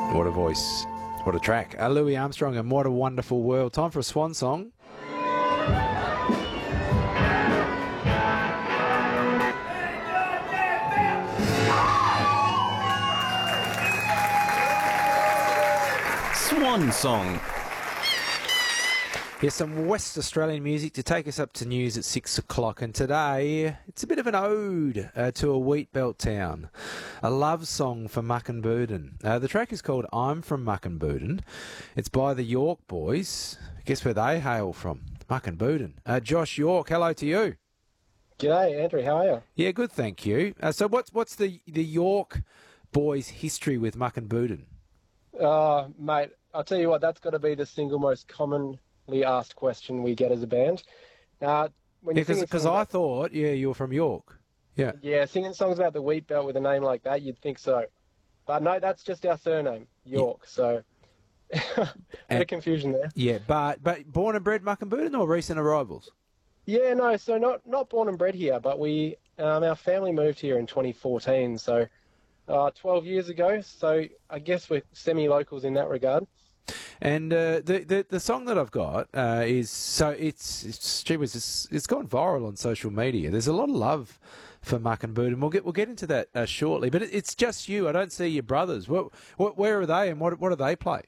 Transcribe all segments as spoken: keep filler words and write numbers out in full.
What a voice. What a track. Uh, Louis Armstrong and What a Wonderful World. Time for a swan song. Swan song. Here's some West Australian music to take us up to news at six o'clock. And today, it's a bit of an ode uh, to a wheat belt town. A love song for Muckenbudin. Uh, the track is called I'm from Muckenbudin. It's by the York Boys. Guess where they hail from? Muckenbudin. Uh, Josh York, hello to you. G'day, Andrew. How are you? Yeah, good, thank you. Uh, so what's what's the, the York Boys' history with Muckenbudin? Uh, mate, I'll tell you what, that's got to be the single most commonly asked question we get as a band. Uh, when Yeah, you're because I thought, yeah, you're from York. Yeah. Yeah, singing songs about the wheat belt with a name like that, you'd think so. But no, that's just our surname, York. Yeah. So, bit and, of confusion there. Yeah, but but born and bred Muckenbudin or recent arrivals? Yeah, no, so not not born and bred here, but we um, our family moved here in twenty fourteen, so uh, twelve years ago. So I guess we're semi-locals in that regard. And uh, the, the the song that I've got uh, is so it's it's, it's it's gone viral on social media. There's a lot of love for Muckenbudin. We'll get we'll get into that uh, shortly. But it, it's just you. I don't see your brothers. What, what where are they and what what do they play?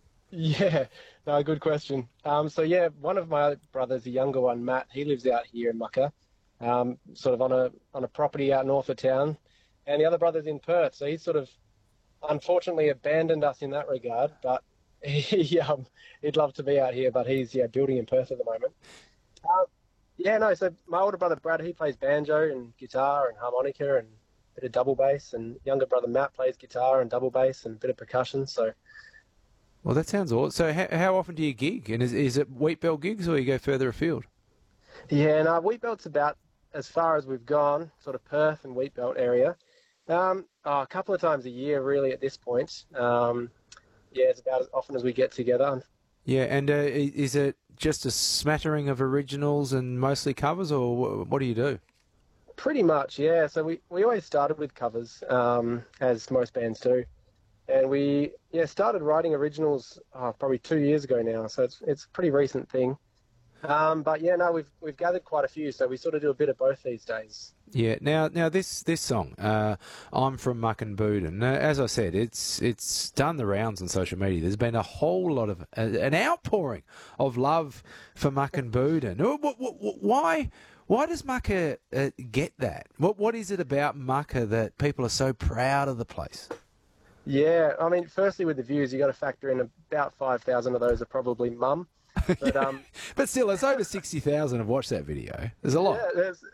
Yeah, no, good question. Um, so yeah, one of my brothers, the younger one, Matt, he lives out here in Mucka, um, sort of on a on a property out north of town, and the other brother's in Perth. So he's sort of unfortunately abandoned us in that regard, but he um, he'd love to be out here, but he's yeah building in Perth at the moment. Uh, yeah, no. So my older brother Brad, he plays banjo and guitar and harmonica and a bit of double bass, and younger brother Matt plays guitar and double bass and a bit of percussion. So. Well, that sounds awesome. So how, how often do you gig? And is, is it wheat belt gigs or you go further afield? Yeah, no, wheat belt's about as far as we've gone, sort of Perth and wheat belt area. Um, oh, a couple of times a year, really, at this point. Um, yeah, it's about as often as we get together. Yeah, and uh, is it just a smattering of originals and mostly covers, or what do you do? Pretty much, yeah. So we, we always started with covers, um, as most bands do. And we yeah started writing originals oh, probably two years ago now, so it's it's a pretty recent thing. Um, but yeah, no, we've we've gathered quite a few, so we sort of do a bit of both these days. Yeah. Now, now this this song, uh, "I'm from Muckenbudin." Uh, as I said, it's it's done the rounds on social media. There's been a whole lot of uh, an outpouring of love for Muckenbudin. Why why does Mucka uh, get that? What what is it about Mucka that people are so proud of the place? Yeah, I mean, firstly with the views, you got to factor in about five thousand of those are probably mum. But um, but still, it's over sixty thousand have watched that video. There's a lot. Yeah, there's